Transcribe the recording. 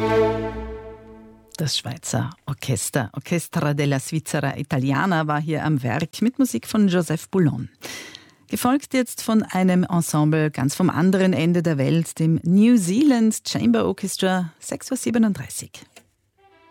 Das Schweizer Orchester Orchestra della Svizzera Italiana war hier am Werk mit Musik von Joseph Boulon. Gefolgt jetzt von einem Ensemble ganz vom anderen Ende der Welt, dem New Zealand Chamber Orchestra, 6:37 Uhr.